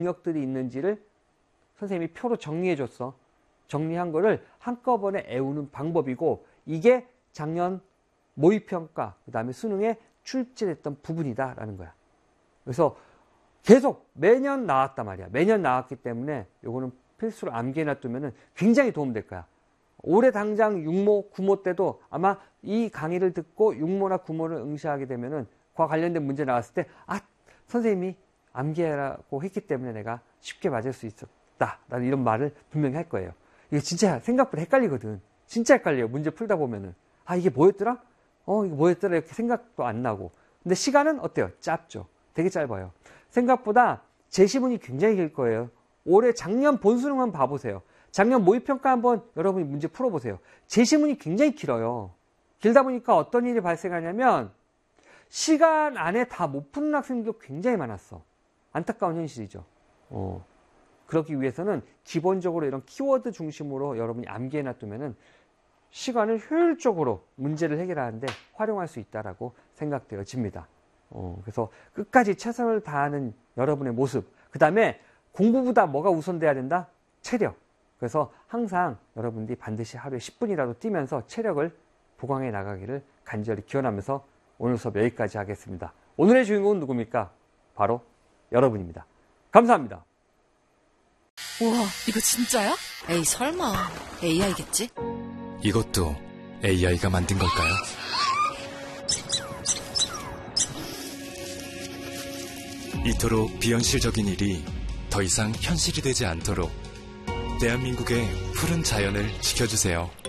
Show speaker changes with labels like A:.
A: 능력들이 있는지를 선생님이 표로 정리해줬어. 정리한 거를 한꺼번에 외우는 방법이고 이게 작년 모의평가, 그 다음에 수능에 출제됐던 부분이다라는 거야. 그래서 계속 매년 나왔단 말이야. 매년 나왔기 때문에 요거는 필수로 암기해놔두면 굉장히 도움될 거야. 올해 당장 육모, 구모 때도 아마 이 강의를 듣고 육모나 구모를 응시하게 되면은 그와 관련된 문제 나왔을 때 선생님이 암기하라고 했기 때문에 내가 쉽게 맞을 수 있었다 라는 이런 말을 분명히 할 거예요. 이게 진짜 생각보다 헷갈리거든. 진짜 헷갈려요. 문제 풀다 보면은 이게 뭐였더라? 이게 뭐였더라? 이렇게 생각도 안 나고. 근데 시간은 어때요? 짧죠. 되게 짧아요. 생각보다 제시문이 굉장히 길 거예요. 올해 작년 본수능만 봐보세요. 작년 모의평가 한번 여러분이 문제 풀어보세요. 제시문이 굉장히 길어요. 길다 보니까 어떤 일이 발생하냐면 시간 안에 다 못 푸는 학생들도 굉장히 많았어. 안타까운 현실이죠. 그러기 위해서는 기본적으로 이런 키워드 중심으로 여러분이 암기해 놔두면은 시간을 효율적으로 문제를 해결하는데 활용할 수 있다라고 생각되어집니다. 그래서 끝까지 최선을 다하는 여러분의 모습. 그 다음에 공부보다 뭐가 우선돼야 된다? 체력. 그래서 항상 여러분들이 반드시 하루에 10분이라도 뛰면서 체력을 보강해 나가기를 간절히 기원하면서 오늘 수업 여기까지 하겠습니다. 오늘의 주인공은 누굽니까? 바로 여러분입니다. 감사합니다.
B: 우와, 이거 진짜야? 에이, 설마. AI겠지?
C: 이것도 AI가 만든 걸까요? 이토록 비현실적인 일이 더 이상 현실이 되지 않도록 대한민국의 푸른 자연을 지켜주세요.